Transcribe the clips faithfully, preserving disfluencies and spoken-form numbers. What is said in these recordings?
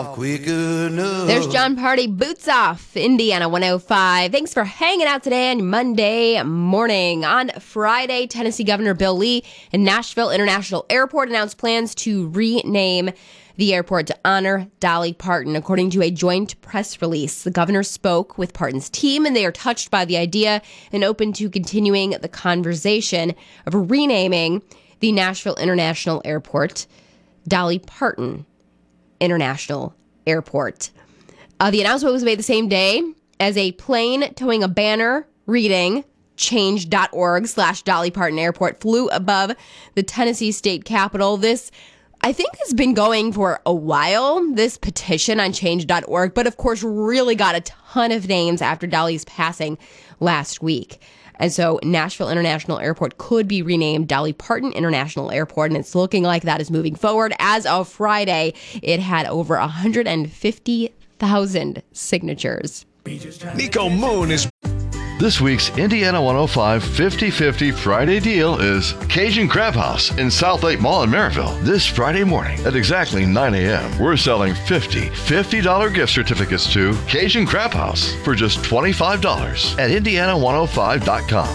Quicker enough. There's John Party, Boots Off, Indiana one oh five. Thanks for hanging out today on your Monday morning. On Friday, Tennessee Governor Bill Lee and Nashville International Airport announced plans to rename the airport to honor Dolly Parton. According to a joint press release, the governor spoke with Parton's team, and they are touched by the idea and open to continuing the conversation of renaming the Nashville International Airport Dolly Parton International Airport. Uh, the announcement was made the same day as a plane towing a banner reading change.org slash Dolly Parton Airport flew above the Tennessee state capitol. This, I think, has been going for a while, this petition on change dot org, but of course really got a ton of names after Dolly's passing last week. And so Nashville International Airport could be renamed Dolly Parton International Airport, and it's looking like that is moving forward. As of Friday, it had over one hundred fifty thousand signatures. Nico Moon is... This week's Indiana one oh five fifty-fifty Friday deal is Cajun Crab House in South Lake Mall in Maryville. This Friday morning at exactly nine a.m., we're selling fifty fifty dollars gift certificates to Cajun Crab House for just twenty-five dollars at indiana one oh five dot com.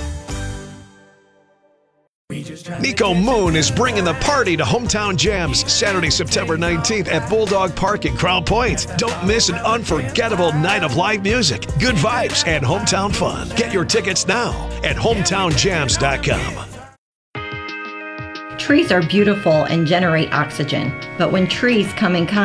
Nico Moon is bringing the party to Hometown Jams Saturday, September nineteenth at Bulldog Park in Crown Point. Don't miss an unforgettable night of live music, good vibes, and hometown fun. Get your tickets now at hometown jams dot com. Trees are beautiful and generate oxygen, but when trees come in contact